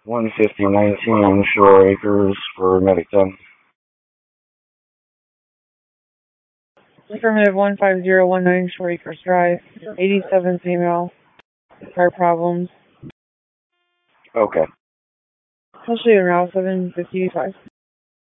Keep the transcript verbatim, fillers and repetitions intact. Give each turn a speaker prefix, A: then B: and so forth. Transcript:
A: one fifty nineteen Shore Acres for Medic ten.
B: Affirmative one five zero one nine Shore Acres Drive, eighty-seven female, car problems.
A: Okay.
B: I'll show you around seven fifty-five.